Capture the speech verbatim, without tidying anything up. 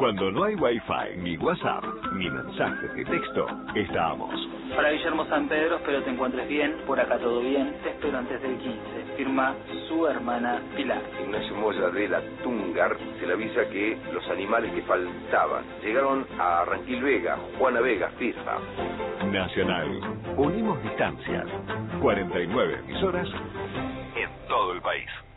Cuando no hay wifi, ni WhatsApp, ni mensajes de texto, estamos. Para Guillermo San Pedro, espero te encuentres bien, por acá todo bien, te espero antes del quince. Firma su hermana Pilar. Ignacio Moya de la Tungar se le avisa que los animales que faltaban llegaron a Ranquil Vega, Juana Vega, firma. Nacional. Unimos distancias. cuarenta y nueve emisoras en todo el país.